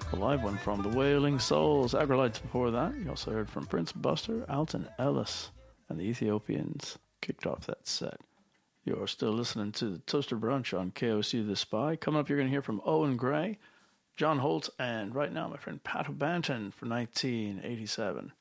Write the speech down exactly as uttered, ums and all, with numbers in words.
A live one from the Wailing Souls. Agrolites before that. You also heard from Prince Buster, Alton Ellis, and the Ethiopians kicked off that set. You're still listening to the Toaster Brunch on K O S U The Spy. Coming up, you're going to hear from Owen Gray, John Holt, and right now, my friend Pat O'Banton from nineteen eighty-seven.